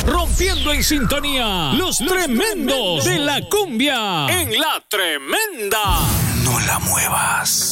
Rompiendo en sintonía, los tremendos de la cumbia en La Tremenda. No la muevas.